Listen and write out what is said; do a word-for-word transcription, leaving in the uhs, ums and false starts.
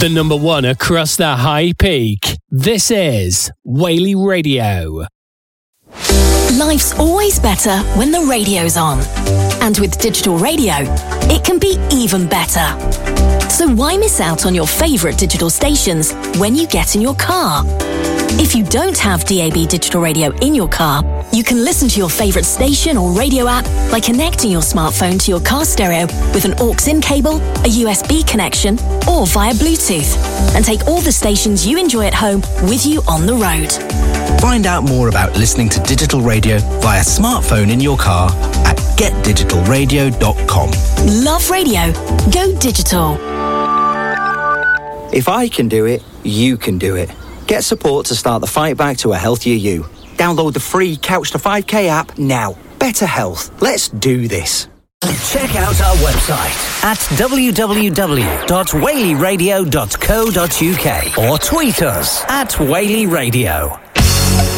The number one across the high peak. This is Whaley Radio. Life's always better when the radio's on. And with digital radio, it can be even better. So why miss out on your favourite digital stations when you get in your car? If you don't have D A B digital radio in your car, you can listen to your favourite station or radio app by connecting your smartphone to your car stereo with an aux in cable, a U S B connection, or via Bluetooth, and take all the stations you enjoy at home with you on the road. Find out more about listening to digital radio via smartphone in your car at get digital radio dot com. Love radio. Go digital. If I can do it, you can do it. Get support to start the fight back to a healthier you. Download the free Couch to five K app now. Better health. Let's do this. Check out our website at w w w dot whaley radio dot co dot u k or tweet us at Whaley Radio.